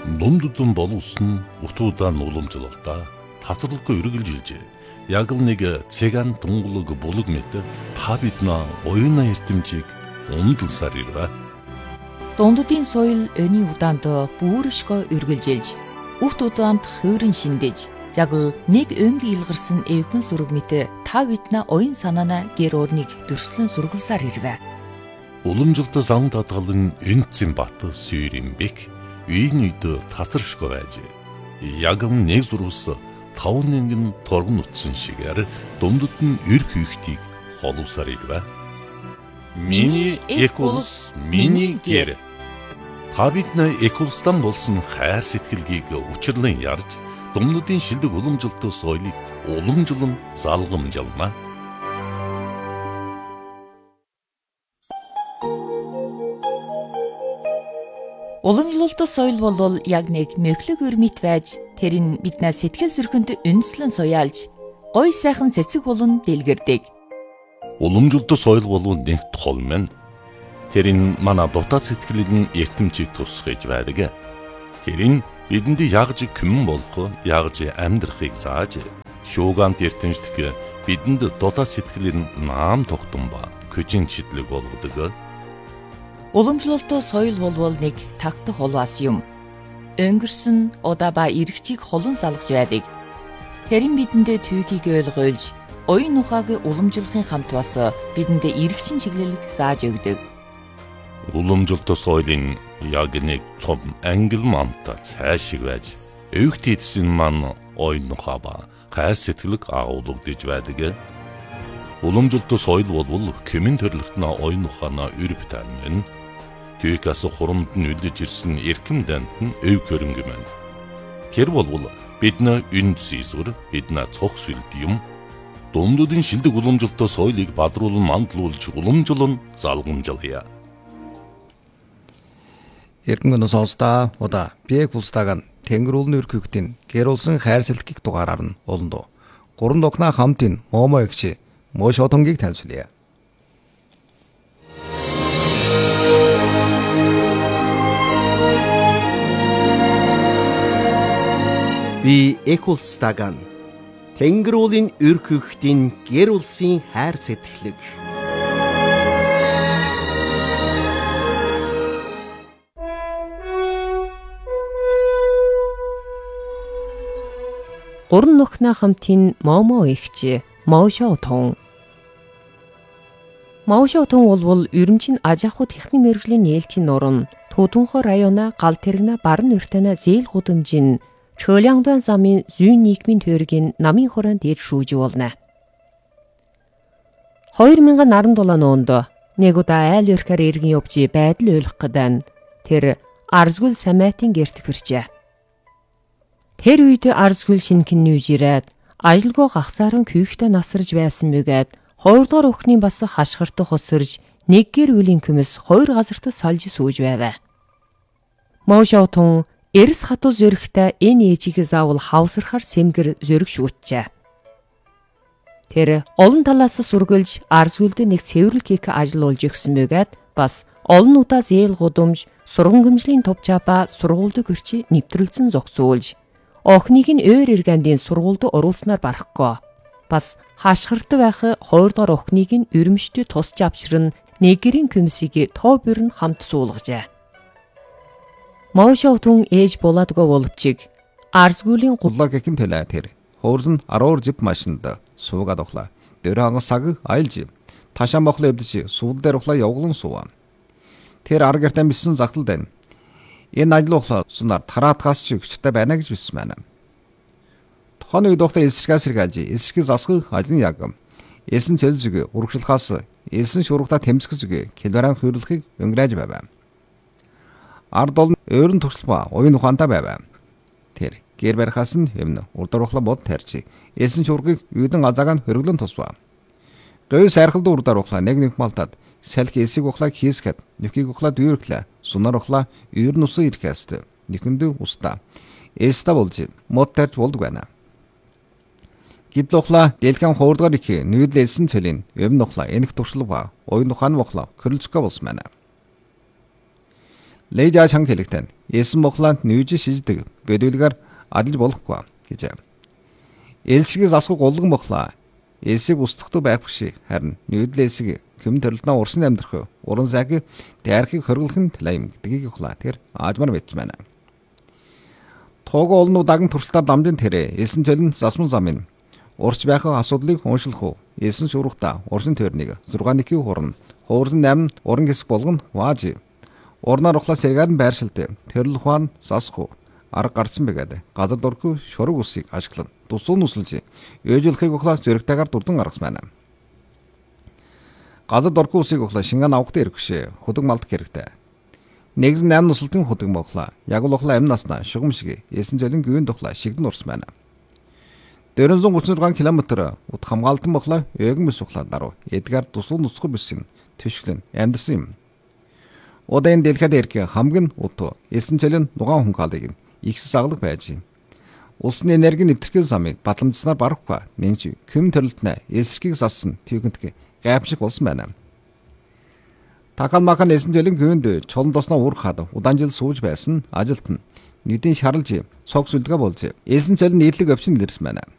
Номдудун болуулсан утуудаа уламжлалтаа тасралгүй үргэлжилжээ. Яг л нэг цэган тунгалаг булаг мэт та биднээ оюуна эрдэмжийг умдалсаар ирвэ. Дунддын соёл өний удаанд бүршгөө үргэлжилж, үхт удаанд хөөрөн шиндэж, яг л нэг өнгийн илгарсан эвхэн сүрэг мэт та биднээ оюун санаана гэр орныг дөрслөн сүргэлсаар ирвэ. Уламжлалт зам татгалын энцэн бат сүйрэмбек үйн үйд татаршгүй байж. Яг нэг зурус 5,000 торгон утсан шигээр дундад нь эр хийхтийг холуусаар ирвэ. Миний экулс, миний гэр. Та биднээ экулстан болсон хайр сэтгэлгийг учирлан ярьж, дундадын шилдэг уламжлалт соёлыг уламжлан залгамжлана. Уламжлалт соёл бол яг нэг мөхлөг өрмит байж, тэр нь биднээ сэтгэл зүрхэнд үндэслэн суяалж, гоё сайхан цэцэг болон дэлгэрдэг. Уламжлалт соёл бол нэг тол мэн. Тэр нь манай дотоод сэтгэлийн эртэмжийг тусгаж байдаг. Тэр нь бидэнд ягж күмэн болох, ягж амьдрахыг зааж, шуугант эртэмжлэх бидэнд дотоод сэтгэлийн наам тогтсон ба көжин чидлэг болгодог. Уламжлалт соёл бол нэг тагтах улваас юм. Өнгөрсөн удаа ба иргэчийг холон салгаж байдаг. Тэр нь бидэндээ түүхийг ойлгуулж, оюун ухааг уламжлахын хамт бас бидэндээ иргэчин чиглэлийг зааж өгдөг. Уламжлалт соёлын яг нэг том англ мамта цаашиг байж, өвгт эдсэн маань оюун ухаа ба хайр сэтгэлийг агуулгадж байдаг. Уламжлалт соёл бол коммент төрлөختнө оюун ухаанаа өрөвтөн мэн. Түүхээс хурамд нь үлдэж ирсэн эрхэм дант нь өв хөрөнгө мэн. Тэр бол бидний үнд зэсвэр, бидний цогц сүлд юм. Дундуудын шилдэг уламжлалт соёлыг бадруулан мандлуулж уламжлан залгамжлая. Эргэн сонсдаа удаа биег улстаган тэнгэр уулын өрхөختийн гэр улсын хайр сэлтгийг дугаараар нь олондоо. Гурван докна хамтын момо эгч мош отонгийг танилцуулъя. Би экулстаган тэнгэр уулын өрхөختийн гэр улсын хайр сэтгэлэг. Гурван нөхнө хамтын момо эгч Моушо Тун. Моушо Тун бол Өрөмчийн аж ахуй техник мэргэжлийн нээлтийн нурам Төдөнхөр района гал тэрэгнэ барн өртөнө зээл гудамжин Чөлянгдан замын зүүн нийгмийн төргийн намын хураан дээр шүүж болно. 2017 онд нэг удаа айл өрхөр иргэн явж байдал ойлгох гэдэг тэр Арзгүл Самайтын гэрт хүрчээ. Тэр үед Арзгүл шинхэн нүүж ирээд ажилгүй гахсааран күйхтэй насарж байсан мэгээд 2 дугаар өхний бас хашгиртах усэрж нэг гэр бүлийн көмөс 2 газарт салж сууж байв. Моушо Тун эрс хатуу зөрөгтэй энэ ээжийг заавал хавсархаар сэмгэр зөрөг шүүтчээ. Тэр олон талаас сүргэлж Арзгүлд нэг цэвэрлэг хийх ажил болж өгсөн мэгээд бас олон удаа зээл гудамж, сурган гэмжлийн товчаапа сургуульд гэрчи нэвтрэлцэн зогсуулж, охиныг нь өөр иргэндийн сургуульд оруулснаар барахгүй. Бас хашгирт байх 2 дахь охиныг нь өрөмжтөд тусч авчран нэг гэрийн көмсийг тоо бүрэн хамт суулгажээ. Моушо Тун ээж булаадгүй боловчиг Арзгүлийн гуллаг гэх нь тэлээ тэр. Хуурн 10 жип машинд суугаад оглаа. Дөр хангас саг айлж ташаан бохлоо эвдэж сууд дээр ухлаа явглан суув. Тэр ар гэртээ миссэн загтал дэв. Энэ ажил ухлаа сунаар тараатгаас ч өгчтэй байна гэж бичсэн байна. Тухайн үед ухтаа элсэргээс сэргээлж элсэргээс асгах ажлын яг. Элсэн цөл зүг урагшлахаас элсэн шуургатаа тэмцэх зүг килограмм хөрөлхийг өнгөрөөж байв. Ард бол өөрн туршлага оюун ухаантай байв. Тэр гэр барихаас нь өмнө урдар ухлаа бод тарьж элсэн шуургыг үйдэн азааг нь хөргөлөн тусваа. Говь сайрхалд урдар ухлаа нэг малтад салхи элсийг ухлаа хийсгэд нөхийг ухлаа дүүрглээ сунар ухлаа үйр нусуу ирэхээс нэхэнд устаа элста болж мод тарьж болдог байна. Гидл ухлаа дэлгэн 2 дугаар их нүүдэл элсэн цөлийн өмнө ухлаа энэх туршлага оюун ухаан ухлаа хөрөлцгөө болсон байна. Лейжа чангэлэгтэн Есүс Мохланд нүүж шиждэг бэдүүлгээр адилж болохгүй гэж. Элсгийг засах гулган бохлаа. Элсийг устдахтай байхгүй ши. Харин нүүдлээсийг хүм төрөлтнөө урсан амьдрах уран сайг дайрхийг хоригдлох нь талайм гэдгийг ухлаа. Тэр аажмар мэдсэн байна. Тоого олон удаан туршилтаар дамжин тэрэ элсэн цөлн засман замын урч байх асуудлыг уншлах уу. Элсэн шуурхта урсан төрнийг 6-1 хурна. Хуурсан 8 уран хэсэг болгоно waaj. Урнаар ухлаа сэргаад байршилтэ. Тэрл ухаан засах уу. Арга гарсан байгаад газар дургүй шураг усыг ашиглан тусуун нүсэлж ээжүүлэхийг ухлаа зэрэгтэйгээр дурдан гаргасан байна. Газар дургүй усыг ухлаа шингэн авахтай хэрэгшээ худаг малдах хэрэгтэй. Нэгэн 8 нүсэлтэн худаг мохлаа яг л ухлаа амь наснаа шугам шиг Есүс зөлн гүн тухлаа шигдэн урсан байна. 436 км ут хамгаалтан мохлаа эгэн бис ухлаа даруй эдгээр тусуун нүсгэр бисэн төшглэн амьдсан юм. Удаан дэлгэд ирэх хамгийн утга Есүс зөлн нугаан хунгаалыг ихс заглаг байж. Улсны энерги нэвтрэх замыг батламжснаар барахгүй нэгж хүм төрөлтнө элсгийг зассан түүхэнтг гайхамшиг болсон байна. Такал махан Есүс зөлн гүнд чулан тосноо уурах хад удаан жил сууж байсан ажилт нь нэгдийн шаралж цог сүлдгээ болж Есүс зөлн нийтлэг өвчин илэрсэн байна.